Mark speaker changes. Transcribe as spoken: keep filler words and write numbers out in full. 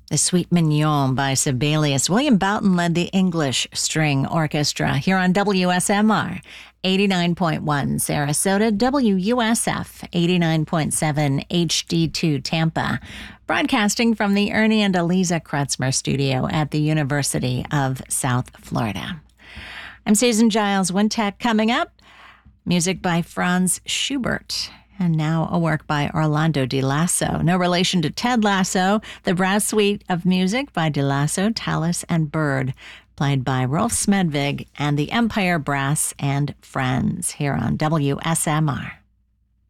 Speaker 1: The Suite Mignon by Sibelius. William Boughton led the English String Orchestra here on W S M R eighty-nine point one Sarasota, W U S F eighty-nine point seven H D two Tampa, broadcasting from the Ernie and Eliza Kretzmer studio at the University of South Florida. I'm Susan Giles. Wintech coming up. Music by Franz Schubert. And now a work by Orlando Di Lasso. No relation to Ted Lasso. The brass suite of music by Di Lasso, Tallis, and Bird, played by Rolf Smedvig and the Empire Brass and Friends here on W S M R.